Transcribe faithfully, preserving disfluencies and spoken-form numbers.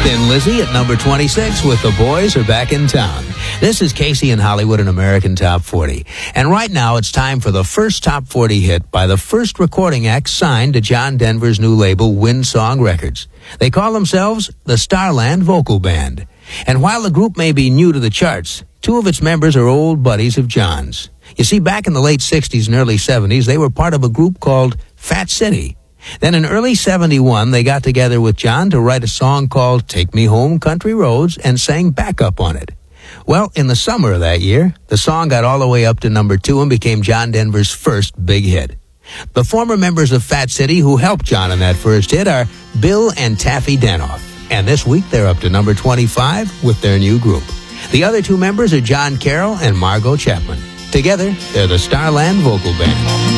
Thin Lizzy at number twenty-six with The Boys Are Back in Town. This is Casey in Hollywood, an American Top forty. And right now it's time for the first Top forty hit by the first recording act signed to John Denver's new label, Windsong Records. They call themselves the Starland Vocal Band. And while the group may be new to the charts, two of its members are old buddies of John's. You see, back in the late sixties and early seventies, they were part of a group called Fat City. Then in early seventy-one, they got together with John to write a song called Take Me Home, Country Roads, and sang backup on it. Well, in the summer of that year, the song got all the way up to number two and became John Denver's first big hit. The former members of Fat City who helped John in that first hit are Bill and Taffy Danoff. And this week, they're up to number twenty-five with their new group. The other two members are John Carroll and Margot Chapman. Together, they're the Starland Vocal Band.